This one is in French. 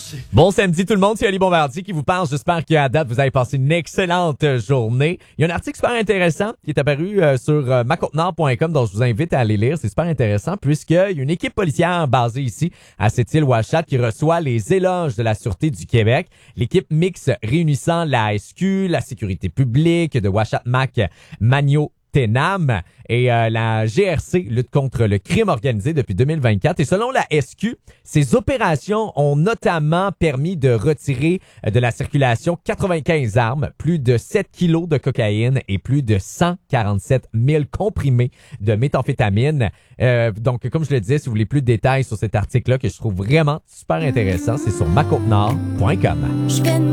Merci. Bon samedi tout le monde, c'est Ali Bombardier qui vous parle. J'espère qu'à date, vous avez passé une excellente journée. Il y a un article super intéressant qui est apparu sur macontenard.com dont je vous invite à aller lire. C'est super intéressant puisqu'il y a une équipe policière basée ici à cette île Ouachat qui reçoit les éloges de la Sûreté du Québec. L'équipe mixte réunissant la SQ, la sécurité publique de Ouachat-Mac, Magno, Tenam et la GRC lutte contre le crime organisé depuis 2024. Et selon la SQ, ces opérations ont notamment permis de retirer de la circulation 95 armes, plus de 7 kilos de cocaïne et plus de 147 000 comprimés de méthamphétamine. Donc, comme je le disais, si vous voulez plus de détails sur cet article-là que je trouve vraiment super intéressant, c'est sur macontenard.com.